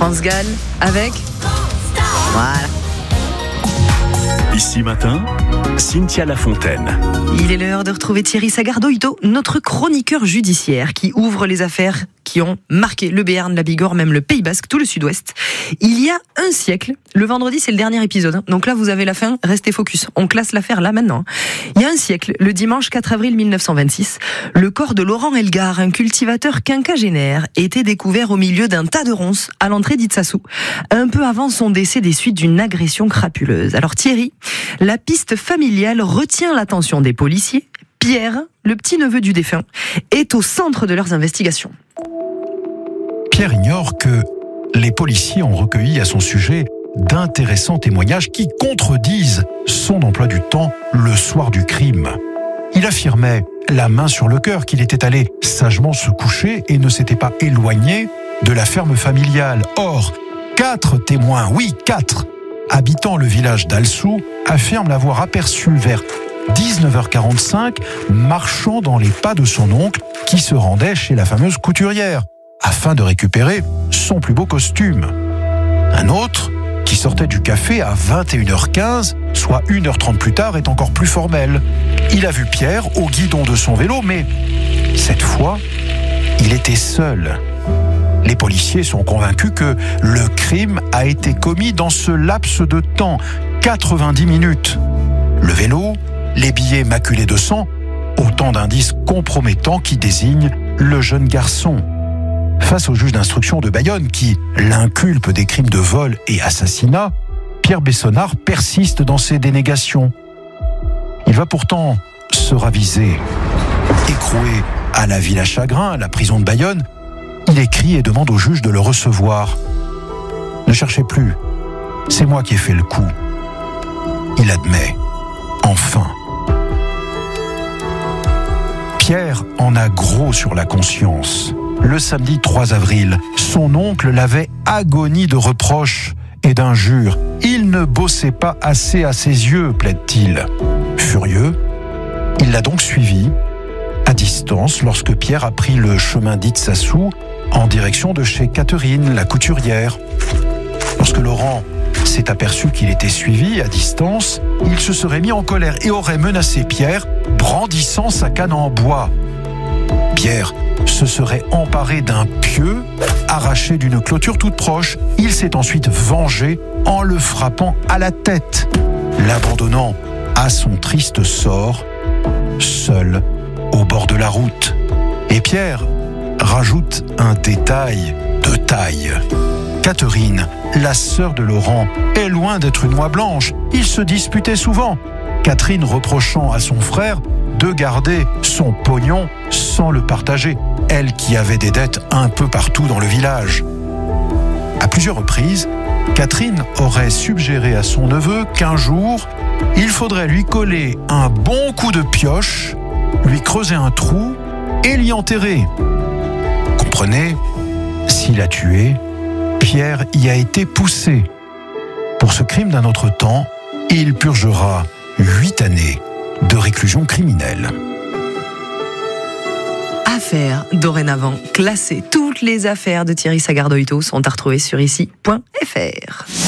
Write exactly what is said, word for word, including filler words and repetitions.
France Gall avec... Voilà. Ici Matin, Cynthia Lafontaine. Il est l'heure de retrouver Thierry Sagardo-Ito, notre chroniqueur judiciaire qui ouvre les affaires qui ont marqué le Béarn, la Bigorre, même le Pays Basque, tout le Sud-Ouest. Il y a un siècle, le vendredi c'est le dernier épisode, donc là vous avez la fin, restez focus, on classe l'affaire là maintenant. Il y a un siècle, le dimanche quatre avril mille neuf cent vingt-six, le corps de Laurent Elgar, un cultivateur quinquagénaire, était découvert au milieu d'un tas de ronces à l'entrée d'Itsassou, un peu avant son décès des suites d'une agression crapuleuse. Alors Thierry, la piste familiale retient l'attention des policiers. Pierre, le petit-neveu du défunt, est au centre de leurs investigations. Pierre ignore que les policiers ont recueilli à son sujet d'intéressants témoignages qui contredisent son emploi du temps le soir du crime. Il affirmait, la main sur le cœur, qu'il était allé sagement se coucher et ne s'était pas éloigné de la ferme familiale. Or, quatre témoins, oui, quatre, habitant le village d'Alsou, affirment l'avoir aperçu vers dix-neuf heures quarante-cinq, marchant dans les pas de son oncle qui se rendait chez la fameuse couturière, afin de récupérer son plus beau costume. Un autre, qui sortait du café à vingt et une heures quinze, soit une heure trente plus tard, est encore plus formel. Il a vu Pierre au guidon de son vélo, mais cette fois, il était seul. Les policiers sont convaincus que le crime a été commis dans ce laps de temps, quatre-vingt-dix minutes. Le vélo, les billets maculés de sang, autant d'indices compromettants qui désignent le jeune garçon. Face au juge d'instruction de Bayonne qui l'inculpe des crimes de vol et assassinat, Pierre Bessonnard persiste dans ses dénégations. Il va pourtant se raviser. Écroué à la Villa Chagrin, à la prison de Bayonne, il écrit et demande au juge de le recevoir. « Ne cherchez plus, c'est moi qui ai fait le coup. » Il admet. Enfin. Pierre en a gros sur la conscience. Le samedi trois avril, son oncle l'avait agonie de reproches et d'injures. Il ne bossait pas assez à ses yeux, plaide-t-il. Furieux, il l'a donc suivi à distance lorsque Pierre a pris le chemin d'Itsassou en direction de chez Catherine, la couturière. Lorsque Laurent s'est aperçu qu'il était suivi à distance, il se serait mis en colère et aurait menacé Pierre, brandissant sa canne en bois. Pierre se serait emparé d'un pieu arraché d'une clôture toute proche. Il s'est ensuite vengé en le frappant à la tête, l'abandonnant à son triste sort, seul au bord de la route. Et Pierre rajoute un détail de taille. Catherine, la sœur de Laurent, est loin d'être une oie blanche. Ils se disputaient souvent, Catherine reprochant à son frère de garder son pognon sans le partager, elle qui avait des dettes un peu partout dans le village. À plusieurs reprises, Catherine aurait suggéré à son neveu qu'un jour, il faudrait lui coller un bon coup de pioche, lui creuser un trou et l'y enterrer. Comprenez, s'il a tué, Pierre y a été poussé. Pour ce crime d'un autre temps, il purgera huit années de réclusion criminelle. Affaires dorénavant classées. Toutes les affaires de Thierry Sagardo-Ito sont à retrouver sur ici point f r.